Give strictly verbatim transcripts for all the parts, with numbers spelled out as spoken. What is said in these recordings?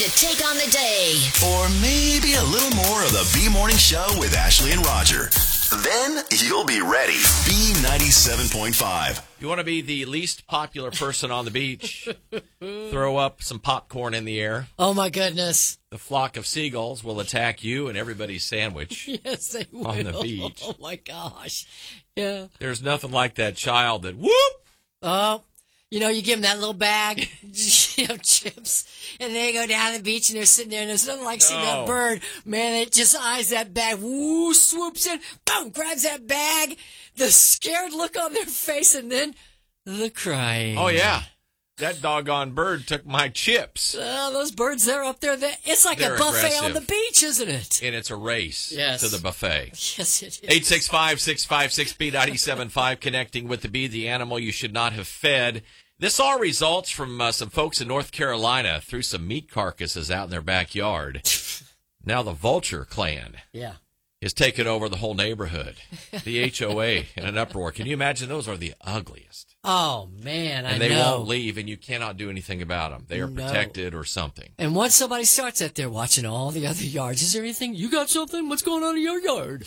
to take on the day. Or maybe a little more of the B Morning Show with Ashley and Roger. Then you'll be ready. B ninety-seven point five. You want to be the least popular person on the beach? Throw up some popcorn in the air. Oh, my goodness. The flock of seagulls will attack you and everybody's sandwich. Yes, they will. On the beach. Oh, my gosh. Yeah. There's nothing like that child that, whoop! Oh, you know, you give them that little bag you know, chips, and they go down the beach, and they're sitting there, and there's nothing like seeing No. that bird. Man, it just eyes that bag, woo, swoops in, boom, grabs that bag, the scared look on their face, and then the crying. Oh, yeah. That doggone bird took my chips. Oh, those birds, they're up there. They, it's like They're a buffet aggressive. on the beach, isn't it? And it's a race Yes. to the buffet. Yes, it is. eight six five, six five six, B nine seven five, connecting with the bee, the animal you should not have fed. This all results from uh, some folks in North Carolina threw some meat carcasses out in their backyard. Now the vulture clan Yeah. is taking over the whole neighborhood. The H O A in an uproar. Can you imagine? Those are the ugliest. Oh, man, I And they know. won't leave, and you cannot do anything about them. They are No. protected or something. And once somebody starts out there watching all the other yards, is there anything? You got something? What's going on in your yard?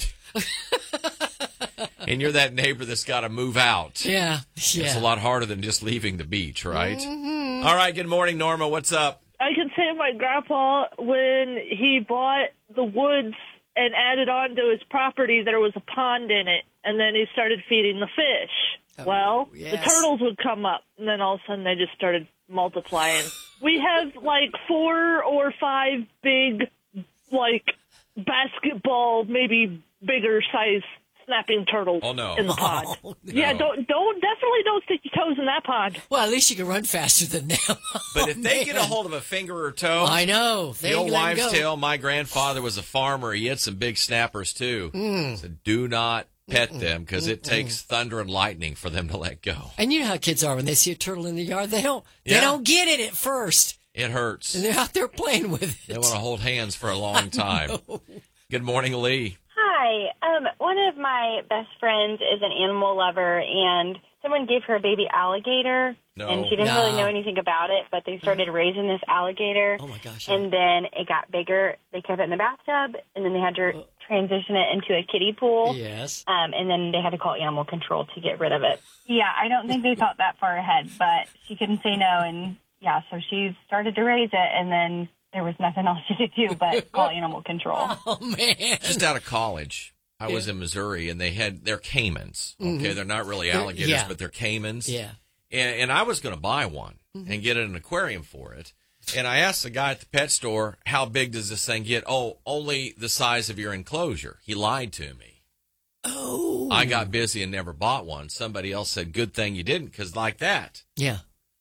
And you're that neighbor that's got to move out. Yeah, It's yeah. a lot harder than just leaving the beach, right? Mm-hmm. All right, good morning, Norma. What's up? I can say my grandpa, when he bought the woods and added on to his property, there was a pond in it, and then he started feeding the fish. Oh, well, yes. the turtles would come up, and then all of a sudden they just started multiplying. We have like four or five big, like, basketball, maybe bigger size snapping turtles Oh, no. in the pond. Oh, no. Yeah, don't, don't, definitely don't stick your toes in that pond. Well, at least you can run faster than them. But Oh, if they man. get a hold of a finger or toe, I know. They the old ain't letting wives' go. tale, my grandfather was a farmer. He had some big snappers, too. Mm. So do not pet them because it takes thunder and lightning for them to let go. And you know how kids are when they see a turtle in the yard. They don't. They Yeah. don't get it at first, It hurts. and they're out there playing with it. They want to hold hands for a long time. Good morning, Lee. Hi. Um, one of my best friends is an animal lover, and someone gave her a baby alligator, No. and she didn't No. really know anything about it, but they started raising this alligator, Oh my gosh! and then it got bigger. They kept it in the bathtub, and then they had to transition it into a kiddie pool, Yes. um, and then they had to call animal control to get rid of it. Yeah, I don't think they thought that far ahead, but she couldn't say no, and yeah, so she started to raise it, and then there was nothing else she could do but call animal control. Oh man! Just out of college, I was in Missouri, and they had, they're caimans. Okay, they're not really alligators, yeah. but they're caimans. Yeah. And, and I was going to buy one and get an aquarium for it. And I asked the guy at the pet store, how big does this thing get? Oh, only the size of your enclosure. He lied to me. Oh. I got busy and never bought one. Somebody else said, good thing you didn't, because like that, Yeah.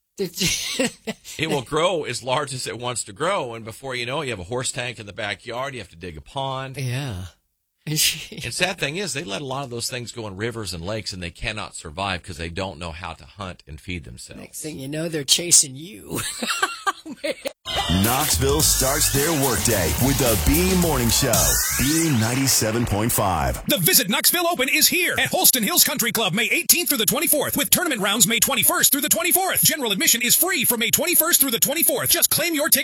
it will grow as large as it wants to grow. And before you know it, you have a horse tank in the backyard. You have to dig a pond. yeah. And she- And sad thing is, they let a lot of those things go in rivers and lakes, and they cannot survive because they don't know how to hunt and feed themselves. Next thing you know, they're chasing you. Knoxville starts their workday with the B Morning Show. B ninety-seven point five. The Visit Knoxville Open is here at Holston Hills Country Club May eighteenth through the twenty-fourth with tournament rounds May twenty-first through the twenty-fourth. General admission is free from May twenty-first through the twenty-fourth. Just claim your ticket.